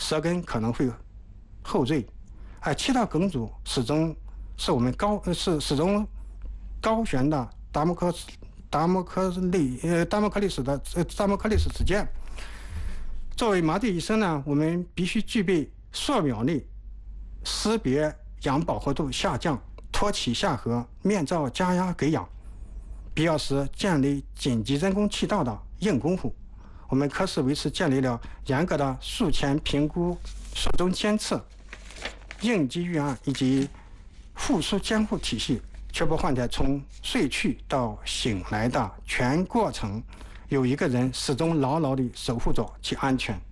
舌根可能会后坠，而其他梗阻始终是我们始终高悬的达摩克利斯之剑。作为麻醉医生呢，我们必须具备扫描内识别氧饱和度下降、托起下颌、面罩加压给氧，必要时建立紧急人工气道的硬功夫。我们科室为此建立了严格的术前评估、术中监测、应急预案以及复苏监护体系，确保患者从睡去到醒来的全过程有一个人始终牢牢地守护着其安全。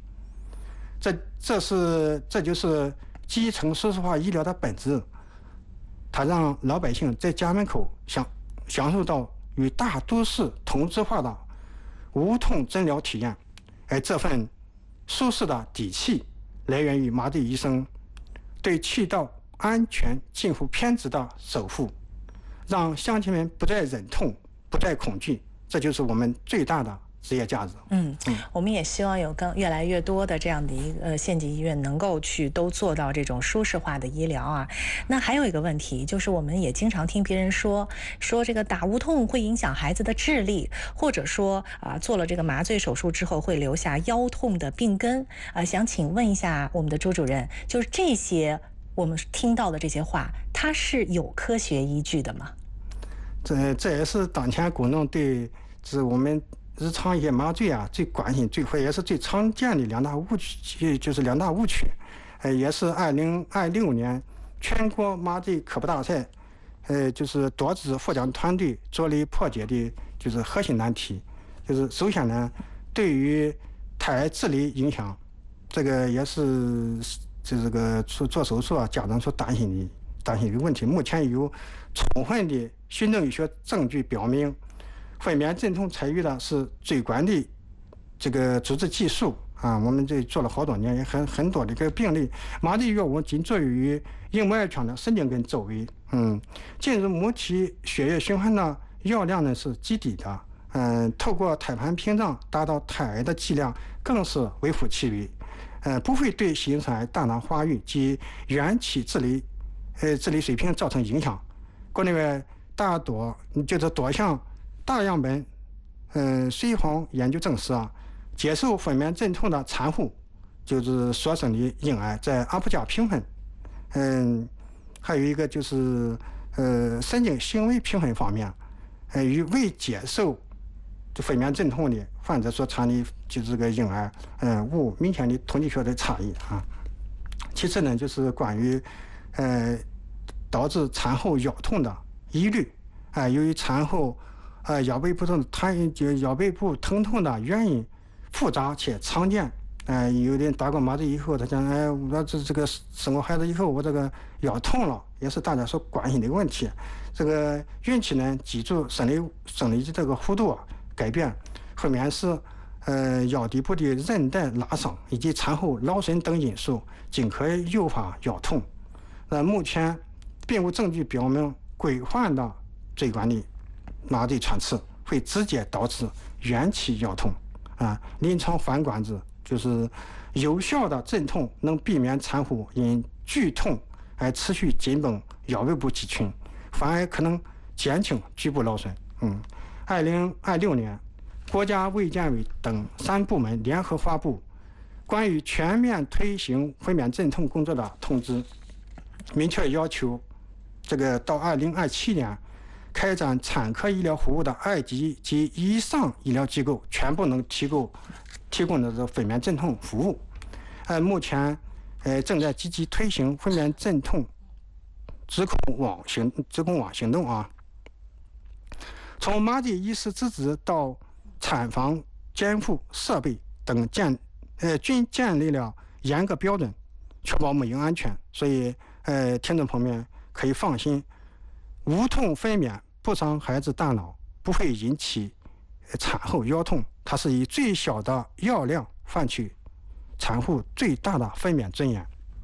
这就是基层数字化医疗的本质，它让老百姓在家门口享受到与大都市同质化的无痛诊疗体验。而这份舒适的底气来源于麻醉医生对气道安全近乎偏执的守护，让乡亲们不再忍痛，不再恐惧，这就是我们最大的职业价值。 我们也希望有越来越多的这样的一个县级医院能够去都做到这种舒适化的医疗啊。那还有一个问题就是，我们也经常听别人说这个打无痛会影响孩子的智力，或者说做了这个麻醉手术之后会留下腰痛的病根想请问一下我们的朱主任，就是这些我们听到的这些话，它是有科学依据的吗？ 这也是当前公众对我们日常一些麻醉最关心、也是最常见的两大误区，也是2026年全国麻醉科普大赛，就是多支获奖团队着力破解的，就是核心难题。就是首先呢，对于胎儿智力影响，这个也是这个做手术家长所担心的问题。目前有充分的循证医学证据表明，分娩镇痛采用的是最关的这个主治技术我们这做了好多年，也很多的这个病例，麻醉药物仅作用于硬膜外腔的神经根周围，进入母体血液循环的药量呢是极低的，透过胎盘屏障达到胎儿的剂量更是微乎其微，不会对新生儿大脑发育及元气智力水平造成影响。国内外多项大样本随访研究证实接受分娩镇痛的产妇，就是所生的婴儿在阿普加评分，还有一个就是神经行为评分方面，与未接受分娩镇痛的患者所产的就是这个婴儿，无明显的统计学的差异其次呢，就是关于导致产后腰痛的疑虑，由于产后腰背部疼痛的原因复杂且常见，有的人打过麻醉以后，他讲，我这个生过孩子以后，我这个腰痛了，也是大家所关心的问题。这个孕期呢，脊柱生理的这个弧度改变，分娩时腰底部的韧带拉伤以及产后劳损等因素，均可诱发腰痛。目前并无证据表明规范的椎管的麻醉穿刺会直接导致元气腰痛临床反观之，就是有效的镇痛能避免产妇因剧痛而持续紧绷腰背部肌群，反而可能减轻局部劳损。2026年，国家卫健委等3部门联合发布关于全面推行分娩镇痛工作的通知，明确要求这个到2027年开展产科医疗服务的2级及以上医疗机构全部能提供的这分娩镇痛服务。目前正在积极推行分娩镇痛直控网行动从麻醉医师资质到产房监护设备等均建立了严格标准，确保母婴安全。所以听众朋友们可以放心，无痛分娩不伤孩子大脑，不会引起产后腰痛，它是以最小的药量换取产妇最大的分娩尊严。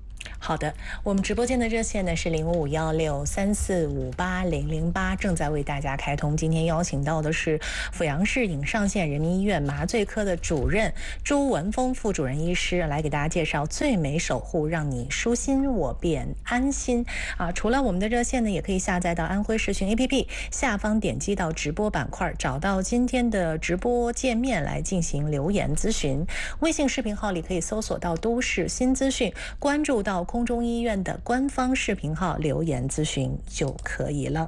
好的，我们直播间的热线呢是055634580008，正在为大家开通。今天邀请到的是阜阳市颍上县人民医院麻醉科的主任朱文峰副主任医师，来给大家介绍最美守护，让你舒心我便安心啊！除了我们的热线呢，也可以下载到安徽视讯 APP， 下方点击到直播板块，找到今天的直播界面来进行留言咨询。微信视频号里可以搜索到都市新资讯，关注到空中医院的官方视频号留言咨询就可以了。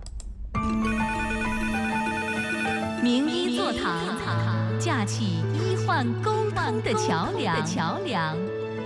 名医座堂，架起医患沟通的桥梁。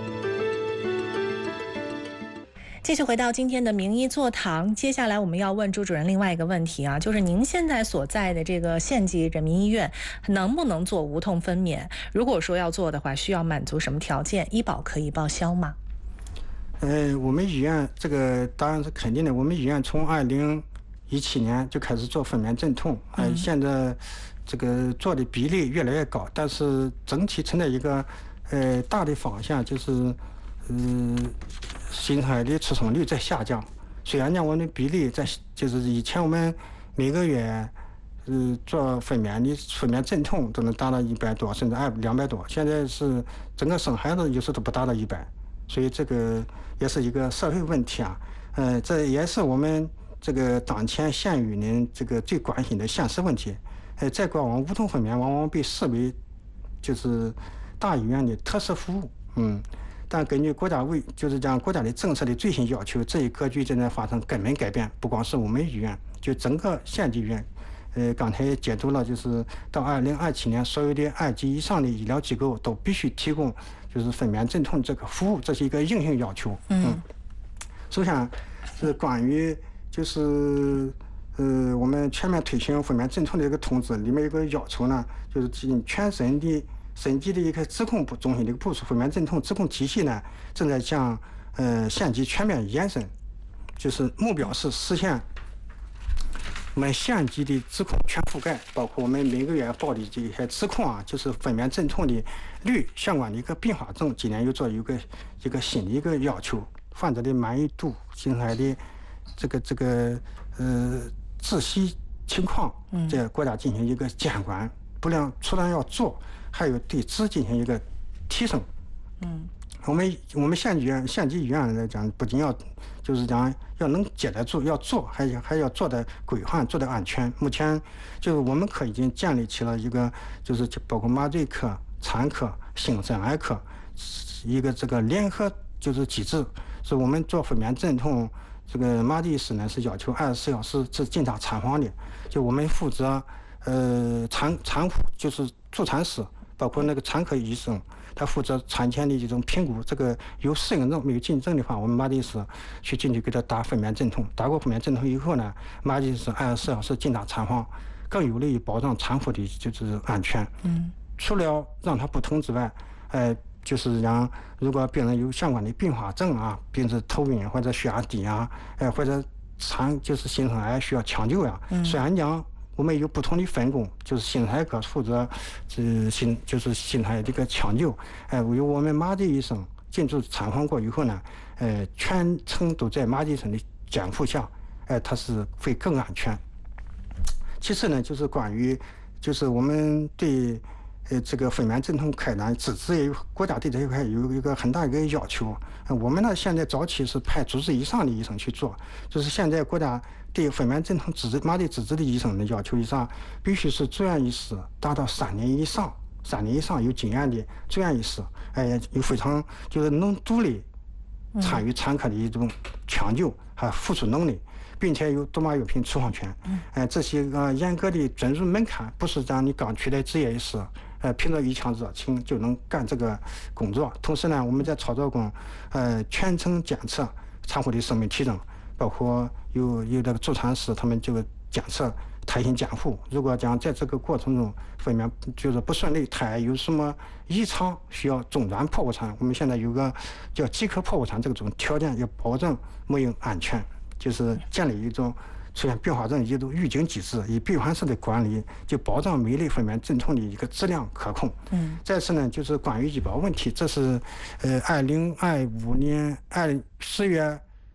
继续回到今天的名医座堂，接下来我们要问朱主任另外一个问题啊，就是您现在所在的这个县级人民医院能不能做无痛分娩？如果说要做的话，需要满足什么条件？医保可以报销吗？ 我们医院这个当然是肯定的。我们医院从2017年就开始做分娩镇痛，现在这个做的比例越来越高，但是整体存在一个大的方向，就是新生儿的出生率在下降。虽然讲我们的比例在，就是以前我们每个月做分娩镇痛都能达到100多，甚至200多，现在是整个生孩子有时都不达到100。所以这个也是一个社会问题啊，这也是我们这个当前县域人这个最关心的现实问题。在过往无痛分娩往往被视为就是大医院的特色服务，但根据国家就是讲国家的政策的最新要求，这一格局正在发生根本改变。不光是我们医院，就整个县级医院。刚才也解读了，就是到2027年，所有的2级以上的医疗机构都必须提供就是分娩镇痛这个服务，这是一个硬性要求。首先是关于就是我们全面推行分娩镇痛的这个通知里面有个要求呢，就是进全省的省级的一个疾控中心的一个部署，分娩镇痛疾控体系呢正在向县级全面延伸，就是目标是实现我们县级的疾控全覆盖，包括我们每个月报的这些疾控啊，就是分娩镇痛的率相关的一个并发症，今年又做一个新的一个要求，患者的满意度、新生儿的这个窒息情况，这国家进行一个监管，除了要做，还有对质进行一个提升。我们县级医院来讲，不仅要就是讲要能接得住，要做，还要做的规范，做的安全。目前就是我们科已经建立起了一个，就是包括麻醉科、产科、新生儿科一个这个联合就是机制，是我们做分娩镇痛，这个麻醉师呢是要求24小时是进查产房的，就我们负责产妇就是助产师，包括那个产科医生。他负责产前的这种评估，这个有适应症没有进症的话，我们麻醉师去进去给他打分娩镇痛，打过分娩镇痛以后呢，麻醉师24小时进查产房，更有利于保障产妇的就是安全。除了让他不疼之外，就是让如果病人有相关的并发症啊，比如说头晕或者血压低啊，或者就是新生儿需要抢救呀，虽然讲我们有不同的分工，就是新生儿科负责新生儿这个抢救，由我们麻醉医生进入产房过以后呢，全程都在麻醉医生的监护下，它是会更安全。其次呢，就是关于就是我们对这个分娩镇痛开展资质也有国家对这一块有一个很大一个要求。我们呢现在早期是派主治以上的医生去做，就是现在国家对分娩镇痛麻醉资质的医生的要求以上，必须是住院医师达到3年以上有经验的住院医师，有非常就是能独立参与产科的一种抢救和复苏能力，并且有多码药品处方权。这些严格的准入门槛，不是让你刚取得执业医师，凭着一腔热情就能干这个工作。同时呢，我们在操作中，全程监测产妇的生命体征，包括有这个助产师，他们就监测胎心监护。如果讲在这个过程中分娩就是不顺利，胎儿有什么异常需要中转剖腹产，我们现在有个叫即刻剖腹产这种条件，要保证母婴安全，就是建立一种出现并发症移入预警机制，以闭环式的管理，就保障酶类分娩镇痛的一个质量可控。再次呢，就是关于医保问题，这是2025年4月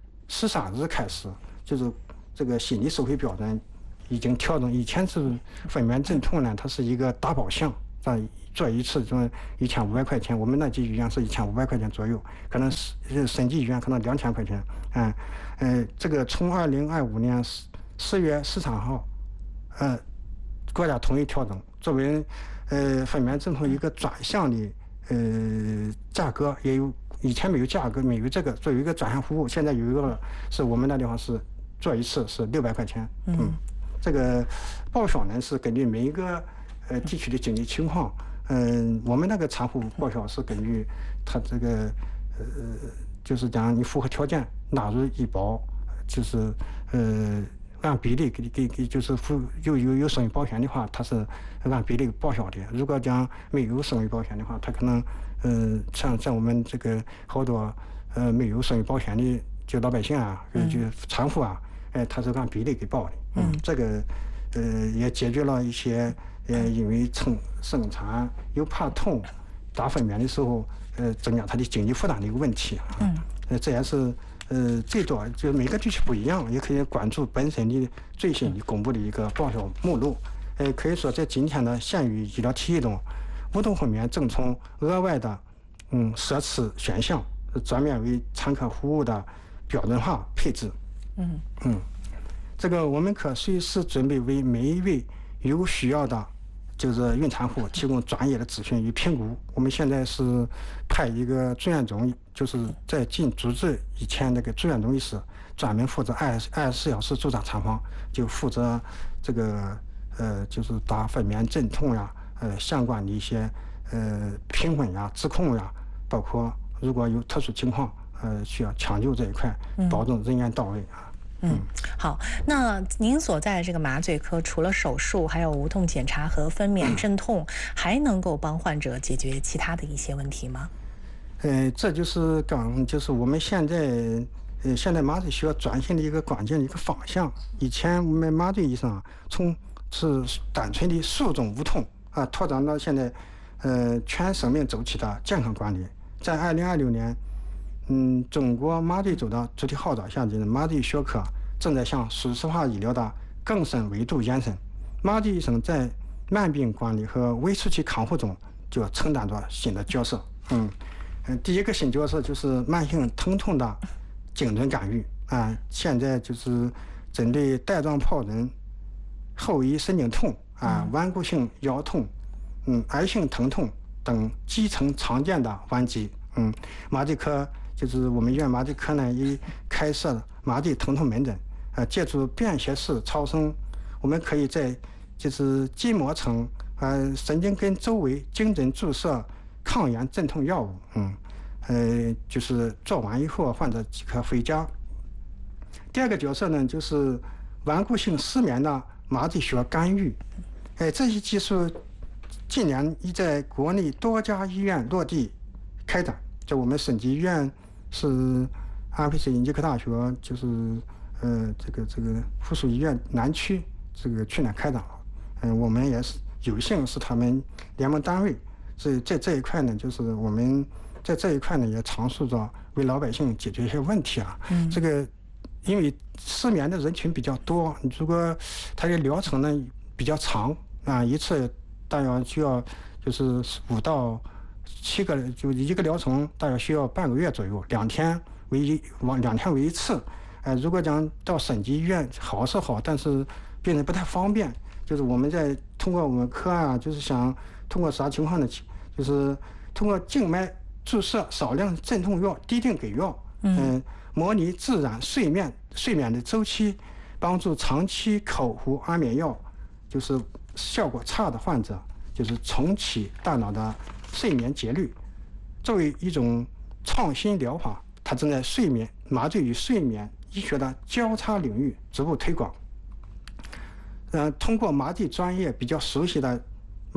13日开始，就是这个新的收费标准已经调整。以前是分娩镇痛呢，它是一个大保项，做一次就1500块钱，我们那级医院是1500块钱左右，可能是省级医院可能2000块钱。这个从2025年4月13号，国家统一调整，作为分娩镇痛一个专项的价格，也有以前没有价格，没有这个作为一个专项服务，现在有一个是我们那地方是做一次是600块钱。这个报销呢是根据每一个地区的经济情况。我们那个产妇报销是根据他这个就是讲你符合条件纳入医保，就是按比例给就是有生育保险的话，它是按比例报销的。如果讲没有生育保险的话，它可能像我们这个好多没有生育保险的就老百姓啊，就产妇啊，它是按比例给报的。这个也解决了一些因为生产又怕痛打分娩的时候增加他的经济负担的一个问题。这也是最多就每个地区不一样，也可以关注本身的最新的公布的一个报销目录。可以说在今天的县域医疗体系中，无痛分娩正从额外的设置选项，转变为产科服务的标准化配置。这个我们可随时准备为每一位有需要的就是孕产妇提供专业的咨询与评估。我们现在是派一个住院中，就是在进组织以前那个住院中医师专门负责24小时驻扎产房，就负责这个就是打分娩镇痛呀，相关的一些评分呀、质控呀，包括如果有特殊情况需要抢救这一块，保证人员到位啊。 好，那您所在的这个麻醉科，除了手术，还有无痛检查和分娩镇痛，还能够帮患者解决其他的一些问题吗？ 这就是就是我们现在麻醉需要转型的一个关键的一个方向。以前我们麻醉医生是单纯的术中无痛啊，拓展到现在全生命周期的健康管理。在2026年。中国麻醉周的主题号召下，麻醉学科正在向数字化医疗的更深维度延伸。麻醉医生在慢病管理和微初期康复中就承担着新的角色。第一个新角色就是慢性疼痛的精准干预啊。现在就是针对带状疱疹、后遗神经痛啊、顽固性腰痛、癌性疼痛等基层常见的顽疾，麻醉科。就是我们医院麻醉科呢，已开设了麻醉疼痛门诊，借助便携式超声，我们可以在就是筋膜层神经根周围精准注射抗炎镇痛药物，就是做完以后患者即可回家。第二个角色呢，就是顽固性失眠的麻醉学干预，这些技术近年已在国内多家医院落地开展，在我们省级医院。是安徽省医科大学，就是这个附属医院南区这个去年开展了，我们也是有幸是他们联盟单位，所以在这一块呢，就是我们在这一块呢也尝试着为老百姓解决一些问题啊。这个因为失眠的人群比较多，如果他的疗程呢比较长啊，一次大约需要就是5到7个，就一个疗程大约需要半个月左右，2天为一次。如果讲到省级医院好是好，但是病人不太方便。就是我们在通过我们科啊，就是想通过啥情况呢？就是通过静脉注射少量镇痛药，滴定给药，模拟自然睡眠的周期，帮助长期口服安眠药，就是效果差的患者，就是重启大脑的睡眠节律。作为一种创新疗法，它正在麻醉与睡眠医学的交叉领域逐步推广。通过麻醉专科比较熟悉的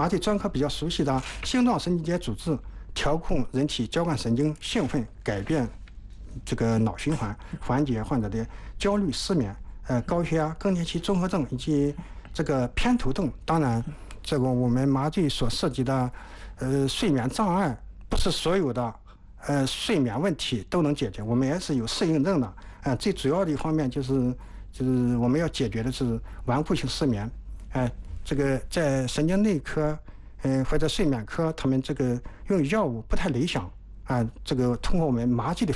星状神经节组织，调控人体交感神经兴奋，改变这个脑循环，缓解患者的焦虑失眠， 高血压、更年期综合症以及这个偏头痛。当然，这个我们麻醉所涉及的睡眠障碍，不是所有的睡眠问题都能解决，我们也是有适应症的。最主要的一方面就是我们要解决的是顽固性失眠。这个在神经内科或者睡眠科，他们这个用药物不太理想。这个通过我们麻醉的